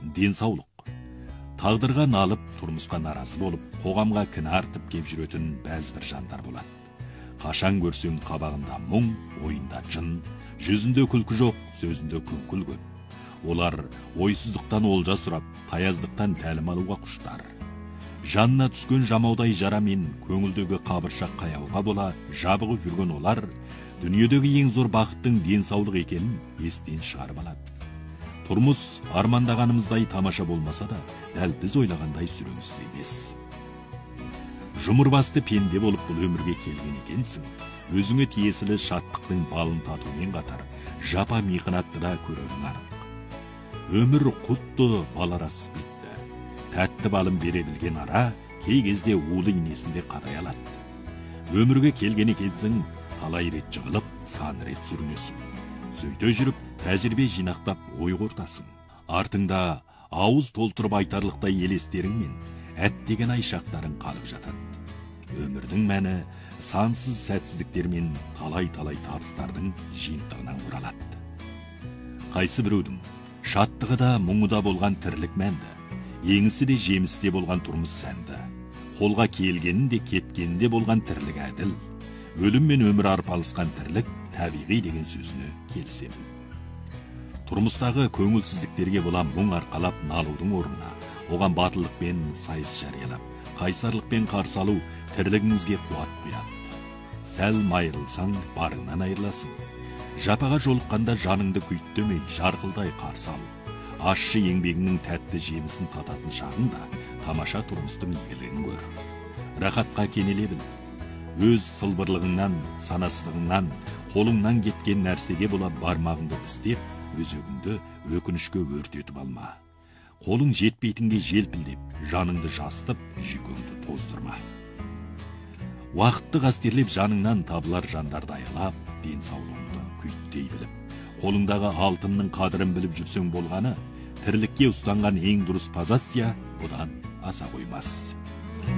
денсаулық. Тағдырға налып, тұрмысқа наразы болып, қоғамға кінә артып кеп жүретін бәз бір жандар болады. Қашан көрсең қабағында мұң, ойында жын, жүзінде күлкі жоқ, сөзінде күңкіл көп. Олар ойсыздықтан олжа сұрап, таяздықтан тәлім алуға құштар. Жанына түскен жамаудай жарамен көңілдегі қабыршақ қаяуға бола жабығып жүрген олар, дүниедегі ең зор бақыттың денсаулық екенін естен шығарып алады. Тұрмыс армандағанымыздай тамаша болмаса да, дәл біз ойлағандай сүреңсіз емес. Жұмырбасты пенде болып бұл өмірге келген екенсің. Өзіңе тиесілі шаттықтың балын татумен қатар, жапа миқынатты да көрерің анық. Өмір құтты баларас бетті. Тәтті балын бере білген ара, кей кезде улы инесінде қадай алады. Өмірге келген екенсің, талай рет жығылып, сан рет сүрінесің. Сөйте жүріп, тәжірибе жинақтап ой қортасың. Артыңда ауыз толтырып айтарлықтай елестерің мен әттеген айшақтарың қалып жатады. Өмірдің мәні сансыз сәтсіздіктер мен талай-талай табыстардың жиынтығынан құралады. Қайсы біреудің шаттығы да, мұңы да болған тірлік мәнді, еңісі де жемісі де болған тұрмыс сәнді, қолға келгенін де кеткенін де болған тірлік әділ, өлім мен өмір арпалысқан тірлік табиғи деген сөзіне келісемін. Тұрмыстағы көңілсіздіктерге бола мұң арқалап налудың орнына, оған батылдықпен сайыс жариялап, қайсарлықпен қарсы алу тірлігіңізге қуат құяды. Сәл майырылсаң, барыңнан айырыласың. Жапаға жолыққанда жаныңды күйттемей, жарқылдай қарсы ал. Ащы еңбегіңнің тәтті жемісін тататын шағында тамаша тұрмыстың игілігін көр. Рахатқа кенеле біл. Өз сылбырлығыңнан, санасыздығыңнан, қолыңнан кеткен нәрсеге бола бармағыңды тістеп, өзегіңді өкінішке өртетіп алма. Қолың жетпейтінге желпілдеп, жаныңды жастып, жүйкеңді тоздырма. Уақытты қастерлеп жаныңнан табылар жандарды аялап, денсаулығыңды күйттей біліп, қолыңдағы алтынның қадірін біліп жүрсең болғаны, тірлікке ұстанған ең дұрыс позиция одан аса қоймас.